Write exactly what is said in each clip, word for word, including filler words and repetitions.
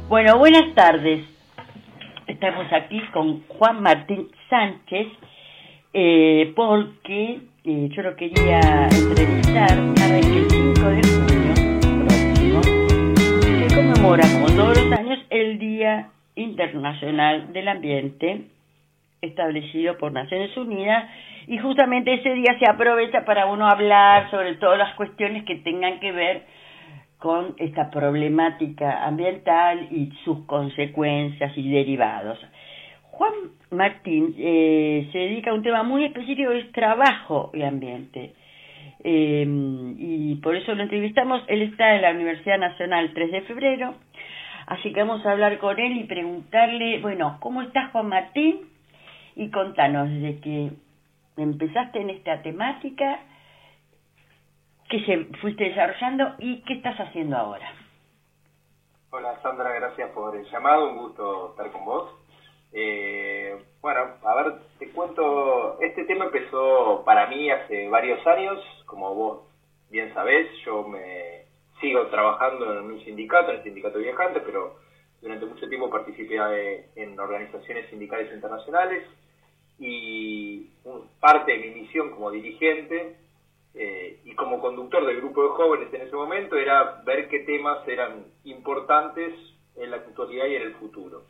Bueno, buenas tardes. Estamos aquí con Juan Martín Sánchez eh, porque eh, yo lo quería entrevistar a el cinco de junio próximo, que conmemora, como todos los años, el Día Internacional del Ambiente, establecido por Naciones Unidas, y justamente ese día se aprovecha para uno hablar sobre todas las cuestiones que tengan que ver con esta problemática ambiental y sus consecuencias y derivados. Juan Martín eh, se dedica a un tema muy específico, que es trabajo y ambiente. Eh, y por eso lo entrevistamos. Él está en la Universidad Nacional tres de febrero, así que vamos a hablar con él y preguntarle, bueno, ¿cómo estás, Juan Martín? Y contanos, desde que empezaste en esta temática, ¿qué se fuiste desarrollando y qué estás haciendo ahora? Hola Sandra, gracias por el llamado, un gusto estar con vos. Eh, bueno, a ver, te cuento, este tema empezó para mí hace varios años, como vos bien sabés, yo me sigo trabajando en un sindicato, en el sindicato viajante, pero durante mucho tiempo participé de, en organizaciones sindicales internacionales y un, parte de mi misión como dirigente Eh, y como conductor del grupo de jóvenes en ese momento era ver qué temas eran importantes en la actualidad y en el futuro.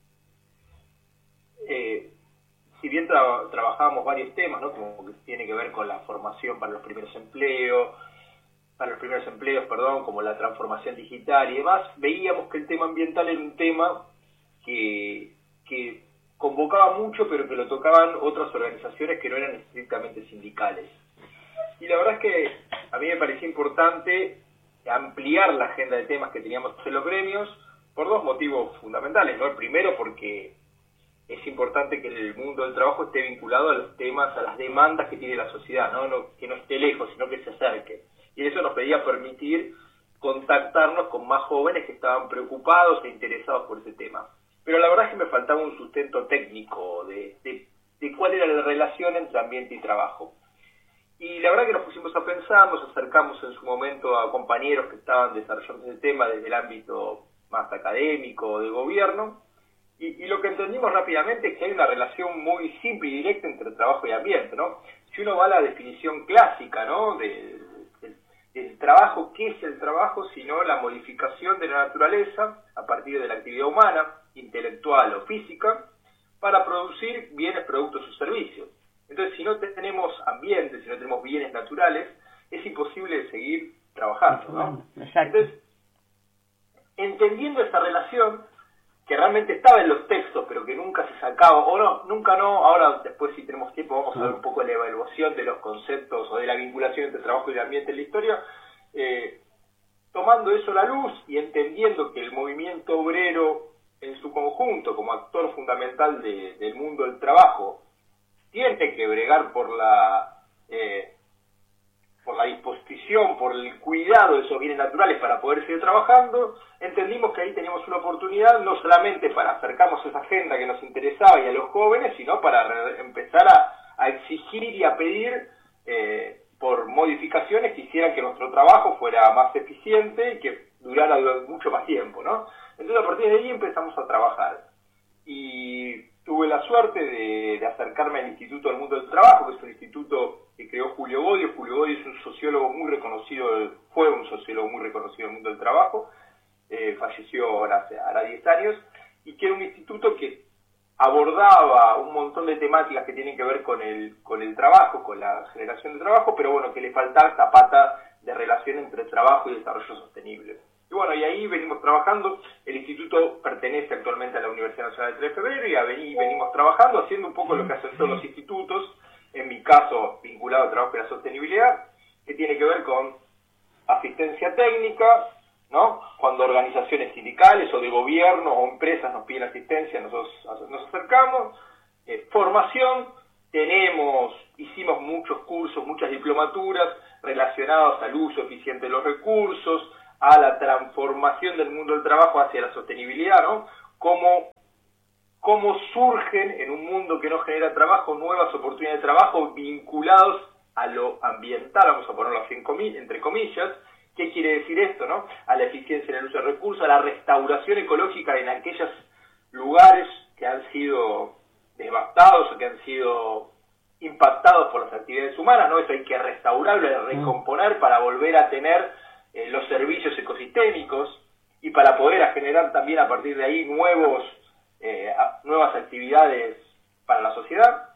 Eh, si bien tra trabajábamos varios temas, ¿no? Como que tiene que ver con la formación para los primeros empleos, para los primeros empleos, perdón, como la transformación digital y demás, veíamos que el tema ambiental era un tema que, que convocaba mucho, pero que lo tocaban otras organizaciones que no eran estrictamente sindicales. Y la verdad es que a mí me parecía importante ampliar la agenda de temas que teníamos en los gremios por dos motivos fundamentales, ¿no? El primero, porque es importante que el mundo del trabajo esté vinculado a los temas, a las demandas que tiene la sociedad, ¿no? No, que no esté lejos, sino que se acerque. Y eso nos pedía permitir contactarnos con más jóvenes que estaban preocupados e interesados por ese tema. Pero la verdad es que me faltaba un sustento técnico de, de, de cuál era la relación entre ambiente y trabajo. Y la verdad que nos pusimos a pensar, nos acercamos en su momento a compañeros que estaban desarrollando ese tema desde el ámbito más académico, de gobierno, y, y lo que entendimos rápidamente es que hay una relación muy simple y directa entre trabajo y ambiente, ¿no? Si uno va a la definición clásica, ¿no?, de, de, del trabajo, ¿qué es el trabajo? Sino la modificación de la naturaleza a partir de la actividad humana, intelectual o física, para producir bienes, productos o servicios. Entonces, si no tenemos ambiente, si no tenemos bienes naturales, es imposible seguir trabajando, ¿no? Exacto. Entonces, entendiendo esta relación, que realmente estaba en los textos, pero que nunca se sacaba, o no, nunca no, ahora después si tenemos tiempo vamos a ver un poco de la evaluación de los conceptos o de la vinculación entre trabajo y ambiente en la historia, eh, tomando eso a la luz y entendiendo que el movimiento obrero en su conjunto, como actor fundamental de, del mundo del trabajo, tiene que bregar por la eh, por la disposición, por el cuidado de esos bienes naturales para poder seguir trabajando, entendimos que ahí teníamos una oportunidad no solamente para acercarnos a esa agenda que nos interesaba y a los jóvenes, sino para empezar a, a exigir y a pedir eh, por modificaciones que hicieran que nuestro trabajo fuera más eficiente y que durara mucho más tiempo, ¿no? Entonces a partir de ahí empezamos a trabajar. Y tuve la suerte de, de acercarme al Instituto del Mundo del Trabajo, que es un instituto que creó Julio Bodio. Julio Bodio es un sociólogo muy reconocido, fue un sociólogo muy reconocido del mundo del trabajo, eh, falleció ahora hace ahora diez años, y que era un instituto que abordaba un montón de temáticas que tienen que ver con el, con el trabajo, con la generación de trabajo, pero bueno, que le faltaba esta pata de relación entre trabajo y desarrollo sostenible. Y bueno, y ahí venimos trabajando. El instituto pertenece actualmente a la Universidad Nacional del tres de febrero y ahí venimos trabajando, haciendo un poco lo que hacen todos los institutos, en mi caso vinculado al trabajo y la sostenibilidad, que tiene que ver con asistencia técnica, ¿no? Cuando organizaciones sindicales o de gobierno o empresas nos piden asistencia, nosotros nos acercamos. Eh, formación, tenemos, hicimos muchos cursos, muchas diplomaturas relacionadas al uso eficiente de los recursos, a la transformación del mundo del trabajo hacia la sostenibilidad, ¿no? Cómo, cómo surgen en un mundo que no genera trabajo nuevas oportunidades de trabajo vinculados a lo ambiental, vamos a ponerlo así en comi entre comillas, ¿Qué quiere decir esto, no? A la eficiencia en el uso de recursos, a la restauración ecológica en aquellos lugares que han sido devastados o que han sido impactados por las actividades humanas, ¿no? Eso hay que restaurarlo, recomponer para volver a tener eh, los servicios ecosistémicos y para poder generar también a partir de ahí nuevos eh, a, nuevas actividades para la sociedad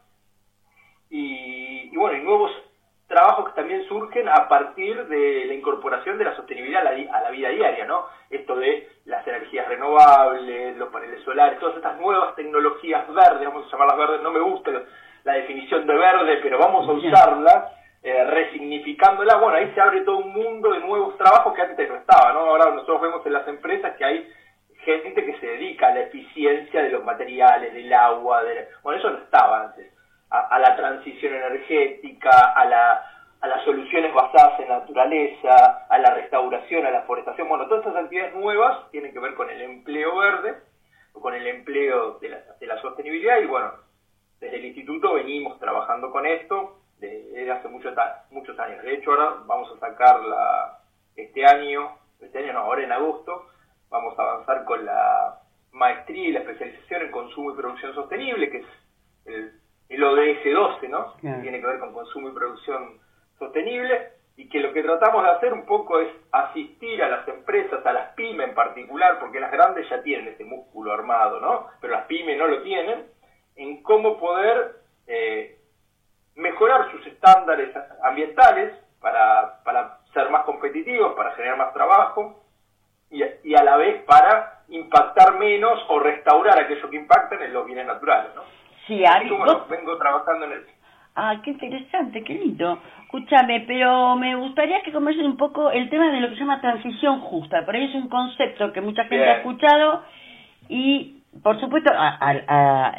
y, y bueno, y nuevos trabajos que también surgen a partir de la incorporación de la sostenibilidad a la, a la vida diaria, ¿no? Esto de las energías renovables, los paneles solares, todas estas nuevas tecnologías verdes, vamos a llamarlas verdes, no me gusta la definición de verde, pero vamos a usarla, eh, resignificándola. Bueno, ahí se abre todo un mundo de nuevos trabajos que antes no estaba, ¿no? Ahora nosotros vemos en las empresas que hay gente que se dedica a la eficiencia de los materiales, del agua, de... bueno, eso no estaba antes. A, a la transición energética, a, la, a las soluciones basadas en la naturaleza, a la restauración, a la forestación. Bueno, todas estas actividades nuevas tienen que ver con el empleo verde, o con el empleo de la, de la sostenibilidad, y bueno, desde el instituto venimos trabajando con esto desde hace mucho, muchos años. De hecho, ahora vamos a sacar la, este año, este año no, ahora en agosto, vamos a avanzar con la maestría y la especialización en consumo y producción sostenible, que es el el O D S doce, ¿no? Yeah. Que tiene que ver con consumo y producción sostenible, y que lo que tratamos de hacer un poco es asistir a las empresas, a las pymes en particular, porque las grandes ya tienen ese músculo armado, ¿no? Pero las pymes no lo tienen, en cómo poder eh, mejorar sus estándares ambientales para, para ser más competitivos, para generar más trabajo, y, y a la vez para impactar menos o restaurar aquello que impactan en los bienes naturales, ¿no? Sí, Ari, bueno, vos... vengo trabajando en eso. Ah, qué interesante, qué lindo. Escúchame, pero me gustaría que conversen un poco el tema de lo que se llama transición justa. Por ahí es un concepto que mucha gente Bien. ha escuchado y, por supuesto, a, a, a,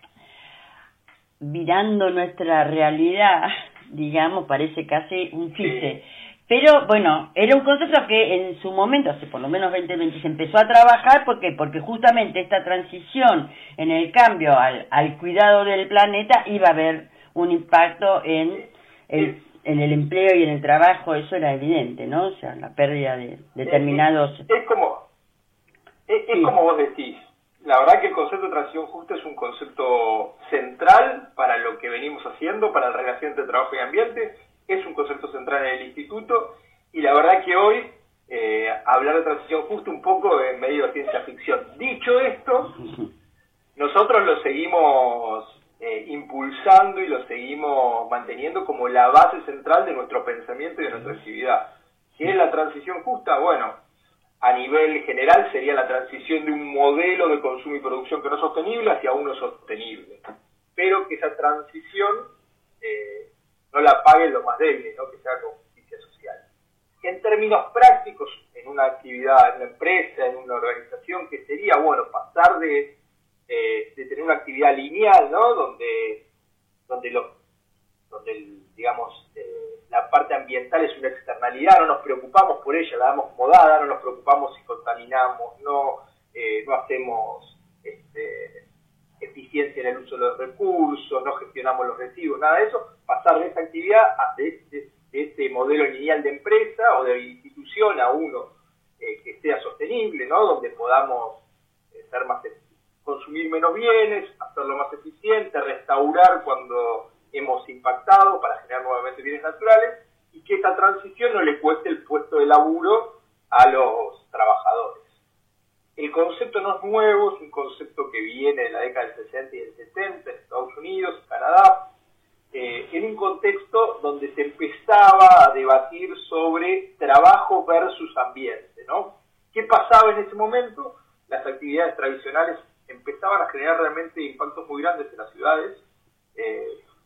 mirando nuestra realidad, digamos, parece casi un chiste. Sí. Pero, bueno, era un concepto que en su momento, hace por lo menos veinte, veinte, se empezó a trabajar. ¿Por qué? Porque justamente esta transición en el cambio al, al cuidado del planeta iba a haber un impacto en el, en el empleo y en el trabajo. Eso era evidente, ¿no? O sea, la pérdida de determinados... Es, es como es, es sí. como vos decís. La verdad que el concepto de transición justa es un concepto central para lo que venimos haciendo, para la relación entre trabajo y ambiente. Es un concepto central en el instituto, y la verdad que hoy eh, hablar de transición justa un poco en medio de ciencia ficción. Dicho esto, nosotros lo seguimos eh, impulsando y lo seguimos manteniendo como la base central de nuestro pensamiento y de nuestra actividad. Si es la transición justa, bueno, a nivel general sería la transición de un modelo de consumo y producción que no es sostenible hacia uno sostenible, pero que esa transición eh, no la paguen los más débiles, ¿no? Que sea con justicia social. En términos prácticos, en una actividad, en una empresa, en una organización, que sería, bueno, pasar de, eh, de tener una actividad lineal, ¿no? Donde, donde, los, donde el, digamos, eh, la parte ambiental es una externalidad, no nos preocupamos por ella, la damos como dada, no nos preocupamos si contaminamos, no, eh, no hacemos este, eficiencia en el uso de los recursos, no gestionamos los residuos, nada de eso. Pasar de esa actividad, a de, de, de este modelo lineal de empresa o de institución a uno eh, que sea sostenible, ¿no? Donde podamos eh, ser más, consumir menos bienes, hacerlo más eficiente, restaurar cuando hemos impactado para generar nuevamente bienes naturales, y que esta transición no le cueste el puesto de laburo a los trabajadores. El concepto no es nuevo, es un concepto que viene de la década del sesenta y del setenta en Estados Unidos, Canadá, eh, en un contexto donde se empezaba a debatir sobre trabajo versus ambiente, ¿no? ¿Qué pasaba en ese momento? Las actividades tradicionales empezaban a generar realmente impactos muy grandes en las ciudades. Eh,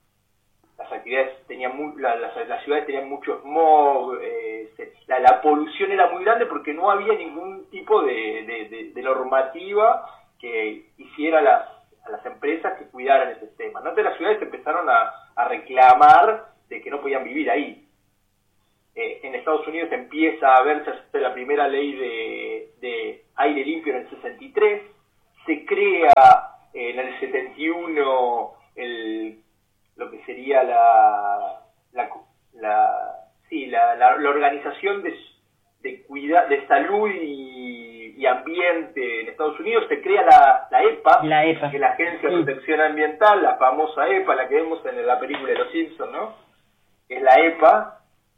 las actividades tenían muy, la, las, las ciudades tenían mucho smog, eh, se, la, la polución era muy grande porque no había ningún tipo de, de, de, de normativa que hiciera las, a las empresas que cuidaran ese tema. ¿No? Entonces las ciudades empezaron a, a reclamar de que no podían vivir ahí. Eh, en Estados Unidos empieza a verse la primera ley de, de aire limpio en el sesenta y tres, se crea eh, en el setenta y uno el, lo que sería la, la, la, sí, la, la, la organización de, cuida, de salud y, y ambiente en Estados Unidos, se crea la, la EPA, la EPA, que es la Agencia de sí. Protección Ambiental, la famosa EPA, la que vemos en la película de Los Simpsons, ¿no? Es la EPA,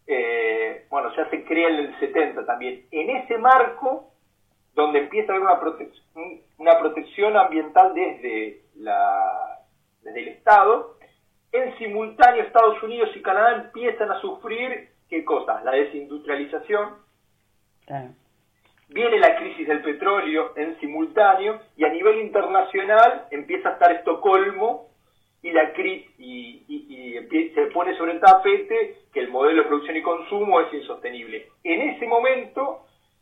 eh, bueno, ya se crea en el setenta también. En ese marco, donde empieza a haber una, prote una protección ambiental desde, la, desde el Estado, en simultáneo Estados Unidos y Canadá empiezan a sufrir, ¿qué cosas? La desindustrialización, claro. Viene la crisis del petróleo en simultáneo, y a nivel internacional empieza a estar Estocolmo, y la crisis y, y, y se pone sobre el tapete que el modelo de producción y consumo es insostenible. En ese momento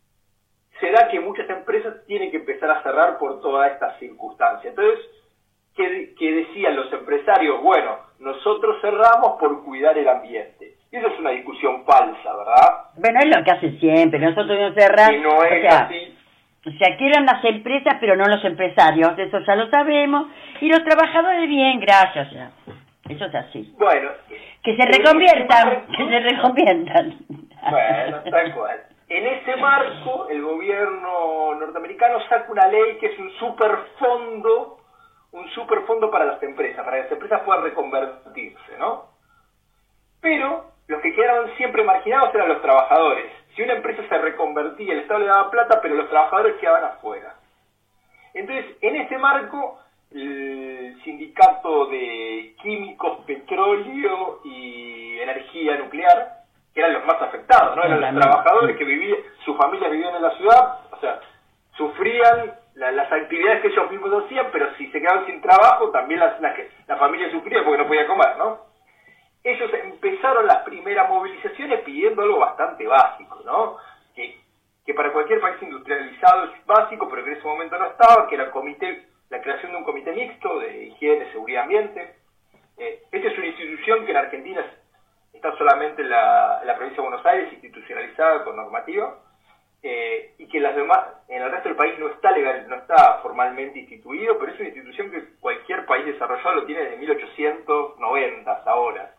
se da que muchas empresas tienen que empezar a cerrar por todas estas circunstancias. Entonces, ¿qué, qué decían los empresarios? Bueno, nosotros cerramos por cuidar el ambiente. Y eso es una discusión falsa, ¿verdad? Bueno, es lo que hace siempre, nosotros no cerramos. Y no es o sea, así. O sea, quieren las empresas, pero no los empresarios, eso ya lo sabemos. Y los trabajadores, bien, gracias. Ya. Eso es así. Bueno. Que se reconviertan, que se reconviertan. Bueno, tal cual. En ese marco, el gobierno norteamericano saca una ley que es un superfondo, un superfondo para las empresas, para que las empresas puedan reconvertirse, ¿no? Pero los que quedaron siempre marginados eran los trabajadores. Si una empresa se reconvertía, el Estado le daba plata, pero los trabajadores quedaban afuera. Entonces, en ese marco, el sindicato de químicos, petróleo y energía nuclear, que eran los más afectados, ¿no? Eran los trabajadores que vivían, sus familias vivían en la ciudad, o sea, sufrían la, las actividades que ellos mismos hacían, pero si se quedaban sin trabajo, también la, la, la familia sufría porque no podía comer, ¿no? Ellos empezaron las primeras movilizaciones pidiendo algo bastante básico, ¿no? Que, que para cualquier país industrializado es básico, pero que en ese momento no estaba, que era el comité, la creación de un comité mixto de higiene, seguridad y ambiente. Eh, esta es una institución que en Argentina está solamente en la, en la provincia de Buenos Aires, institucionalizada con normativa, eh, y que las demás, en el resto del país no está legal, no está formalmente instituido, pero es una institución que cualquier país desarrollado lo tiene desde mil ochocientos noventa hasta ahora.